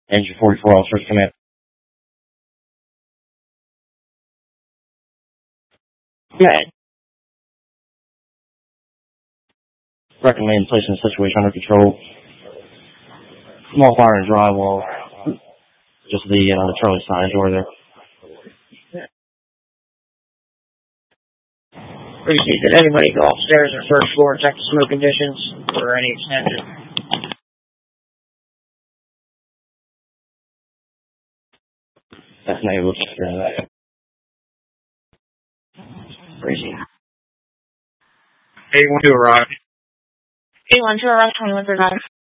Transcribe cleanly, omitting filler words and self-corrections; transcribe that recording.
Engine 44, all search command. Go ahead. Recommend placing the situation under control. Small fire and drywall. Just the Charlie side door there. Appreciate that anybody go upstairs or first floor, check the smoke conditions for any extension. That's not able to secure that. Appreciate it. 812 arrive. 812 arrive, 2135.